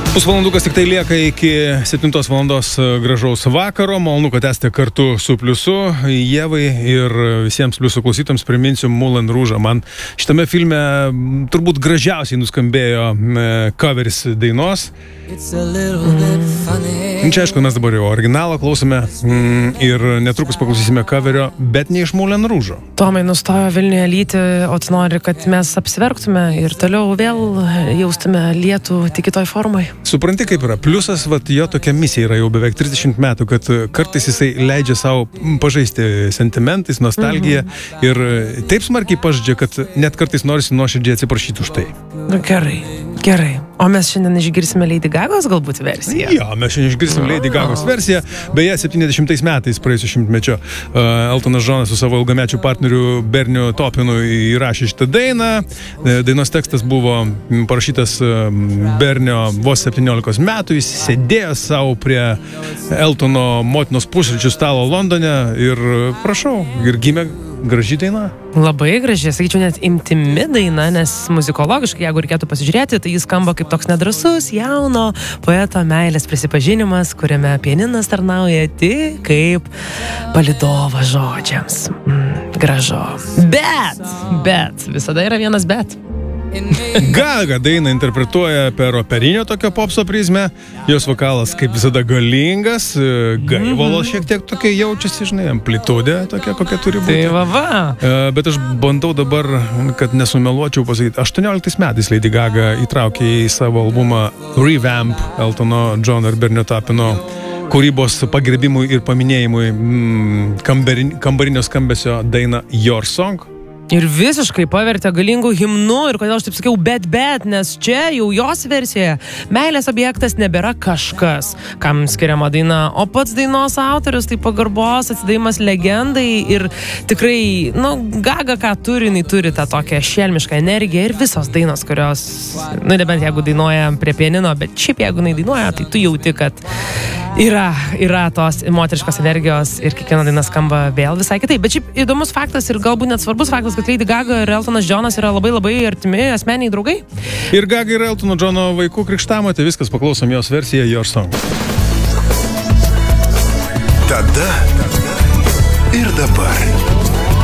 Pusvalandukas tik tai lieka iki 7 valandos gražaus vakaro. Malonu, kad esate kartu su Pliusu. Ievai ir visiems Pliusų klausytams priminsiu Moulin Rouge. Man šitame filme turbūt gražiausiai nuskambėjo coveris dainos. Čia aišku, mes dabar jau originalą klausome ir netrukus paklausysime coverio, bet ne iš Moulin Rouge. Tomai, nustojo Vilniuje lyti, o tu nori, kad mes apsiverktume ir toliau vėl jaustume lietų tik kitoj formai. Supranti, kaip yra. Pliusas, jo tokia misija yra jau beveik 30 metų, kad kartais jisai leidžia savo pažaisti sentimentais, nostalgiją ir taip smarkiai pažadžia, kad net kartais norisi nuoširdžiai atsiprašyti už tai. Gerai. O mes šiandien išgirsime Lady Gagos galbūt versiją? Jo, mes šiandien išgirsime Lady Gagos versiją. Beje, 70 metais praėjusio šimtmečio Eltonas Džonas su savo ilgamečiu partneriu Berniu Taupinu įrašė šitą dainą. Dainos tekstas buvo parašytas Bernio vos 17 metų. Jis sėdėjo savo prie Eltono motinos pusryčių stalo Londone ir prašau, ir gimė graži daina. Labai graži, sakyčiau, net intimi daina, nes muzikologiškai, jeigu reikėtų pasižiūrėti, tai jis skamba kaip toks nedrąsus, jauno poeto meilės prisipažinimas, kuriame pianinas tarnauja tik kaip palydovas žodžiams. Gražu. Bet, visada yra vienas bet. Gaga dainą interpretuoja per operinio tokio popso prizmę. Jos vokalas kaip visada galingas, gaivalo šiek tiek tokia jaučiasi, žinai, amplitudė tokia, kokia turi būti. Tai va. Bet aš bandau dabar, kad nesumeluočiau pasakyti, 18 metais Lady Gaga įtraukė į savo albumą Revamp Eltono Johno ir Bernio Taupino kūrybos pagerbimui ir paminėjimui kambarinio skambesio dainą Your Song. Ir visiškai pavertė galingų himnų ir kodėl aš taip sakiau, bet, nes čia jau jos versijoje meilės objektas nebėra kažkas, kam skiriama daina, o pats dainos autorius, tai pagarbos atsidaimas legendai ir tikrai, Gaga ką turi, jinai turi tą tokią šelmišką energiją ir visos dainos, kurios, nebent jeigu dainuoja prie pianino, bet šiaip jeigu jinai dainuoja, tai tu jauti, kad yra tos moteriškos energijos ir kiekviena daina skamba vėl visai kitaip. Bet šiaip įdomus faktas ir galbūt net svarbus faktas, kad Lady Gaga ir Eltonas Džonas yra labai artimi asmeniai draugai. Ir Gaga ir Eltono Džono vaikų krikštamotė, viskas, paklausom jos versiją Your Song. Tada ir dabar.